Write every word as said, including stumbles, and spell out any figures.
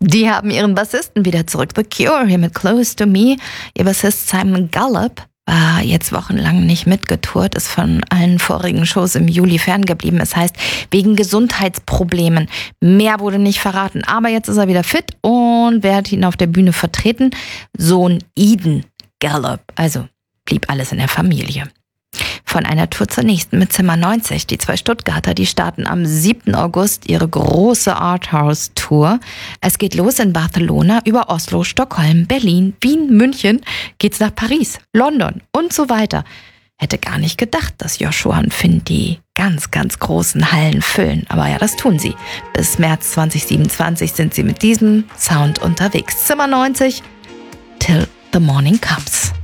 Die haben ihren Bassisten wieder zurück. The Cure hier mit Close to Me. Ihr Bassist Simon Gallup war jetzt wochenlang nicht mitgetourt, ist von allen vorigen Shows im Juli ferngeblieben. Es heißt, wegen Gesundheitsproblemen. Mehr wurde nicht verraten. Aber jetzt ist er wieder fit und wer hat ihn auf der Bühne vertreten? Sohn Eden Gallup. Also blieb alles in der Familie. Von einer Tour zur nächsten mit Zimmer neunzig. Die zwei Stuttgarter, die starten am siebten August ihre große Arthouse-Tour. Es geht los in Barcelona, über Oslo, Stockholm, Berlin, Wien, München, geht's nach Paris, London und so weiter. Hätte gar nicht gedacht, dass Joshua und Finn die ganz, ganz großen Hallen füllen. Aber ja, das tun sie. Bis März zwanzig siebenundzwanzig sind sie mit diesem Sound unterwegs. Zimmer neunzig, Till the Morning Comes.